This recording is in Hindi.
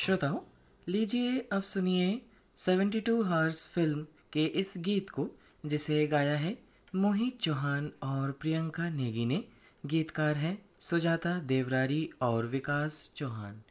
श्रोताओं, लीजिए अब सुनिए 72 हार्स फिल्म के इस गीत को, जिसे गाया है मोहित चौहान और प्रियंका नेगी ने। गीतकार हैं सुजाता देवरारी और विकास चौहान।